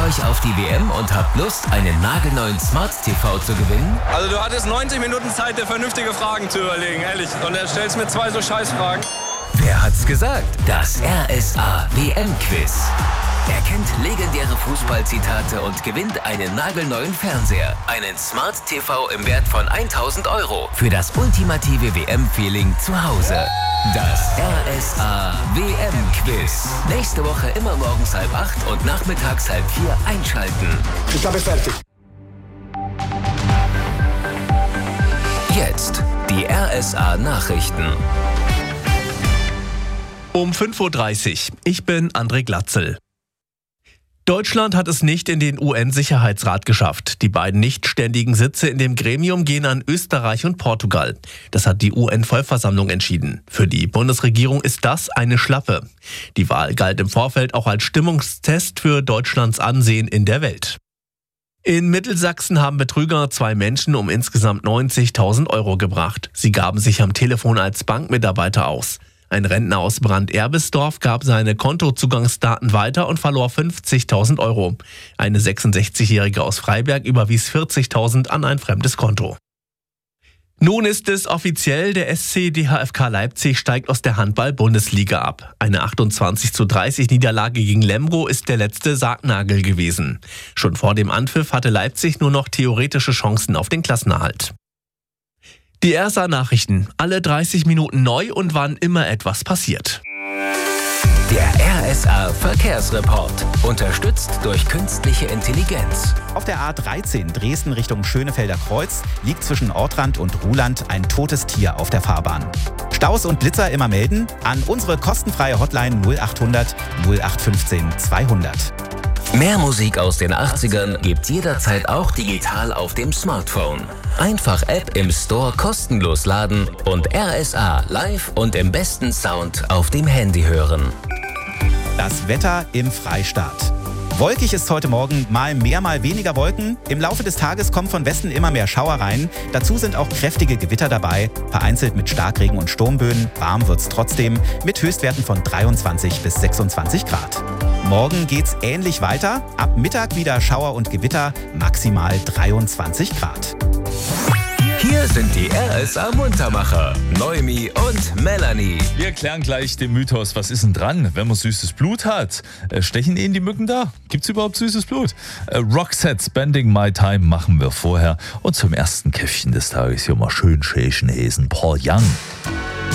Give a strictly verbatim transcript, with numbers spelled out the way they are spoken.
euch auf die W M und habt Lust, einen nagelneuen Smart T V zu gewinnen? Also du hattest neunzig Minuten Zeit, dir vernünftige Fragen zu überlegen, ehrlich. Und er stellst mir zwei so Scheißfragen. Wer hat's gesagt? Das R S A W M-Quiz. Er kennt legendäre Fußballzitate und gewinnt einen nagelneuen Fernseher. Einen Smart T V im Wert von tausend Euro für das ultimative W M-Feeling zu Hause. Das R S A W M-Quiz. Nächste Woche immer morgens halb acht und nachmittags halb vier einschalten. Ich habe fertig. Jetzt die R S A-Nachrichten. Um fünf Uhr dreißig. Ich bin André Glatzel. Deutschland hat es nicht in den U N-Sicherheitsrat geschafft. Die beiden nicht ständigen Sitze in dem Gremium gehen an Österreich und Portugal. Das hat die U N-Vollversammlung entschieden. Für die Bundesregierung ist das eine Schlappe. Die Wahl galt im Vorfeld auch als Stimmungstest für Deutschlands Ansehen in der Welt. In Mittelsachsen haben Betrüger zwei Menschen um insgesamt neunzigtausend Euro gebracht. Sie gaben sich am Telefon als Bankmitarbeiter aus. Ein Rentner aus Brand-Erbisdorf gab seine Kontozugangsdaten weiter und verlor fünfzigtausend Euro. Eine sechsundsechzigjährige aus Freiberg überwies vierzigtausend an ein fremdes Konto. Nun ist es offiziell, der S C D H F K Leipzig steigt aus der Handball-Bundesliga ab. Eine achtundzwanzig zu dreißig Niederlage gegen Lemgo ist der letzte Sargnagel gewesen. Schon vor dem Anpfiff hatte Leipzig nur noch theoretische Chancen auf den Klassenerhalt. Die R S A-Nachrichten, alle dreißig Minuten neu und wann immer etwas passiert. Der R S A-Verkehrsreport, unterstützt durch künstliche Intelligenz. Auf der A dreizehn Dresden Richtung Schönefelder Kreuz liegt zwischen Ortrand und Ruhland ein totes Tier auf der Fahrbahn. Staus und Blitzer immer melden an unsere kostenfreie Hotline null achthundert null acht fünfzehn zweihundert. Mehr Musik aus den achtzigern gibt's jederzeit auch digital auf dem Smartphone. Einfach App im Store kostenlos laden und R S A live und im besten Sound auf dem Handy hören. Das Wetter im Freistaat. Wolkig ist heute Morgen, mal mehr, mal weniger Wolken. Im Laufe des Tages kommen von Westen immer mehr Schauer rein. Dazu sind auch kräftige Gewitter dabei, vereinzelt mit Starkregen und Sturmböen. Warm wird's trotzdem mit Höchstwerten von dreiundzwanzig bis sechsundzwanzig Grad. Morgen geht's ähnlich weiter. Ab Mittag wieder Schauer und Gewitter, maximal dreiundzwanzig Grad. Hier sind die R S A-Muntermacher, Noemi und Melanie. Wir klären gleich den Mythos, was ist denn dran, wenn man süßes Blut hat? Äh, stechen Ihnen die Mücken da? Gibt's überhaupt süßes Blut? Äh, Roxette Spending My Time machen wir vorher. Und zum ersten Käffchen des Tages hier mal schön Schächen Paul Young.